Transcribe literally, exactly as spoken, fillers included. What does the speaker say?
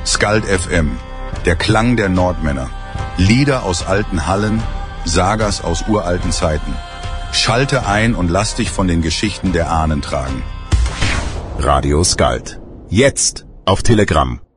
Skald F M, der Klang der Nordmänner. Lieder aus alten Hallen, Sagas aus uralten Zeiten. Schalte ein und lass dich von den Geschichten der Ahnen tragen. Radio Skald. Jetzt auf Telegram.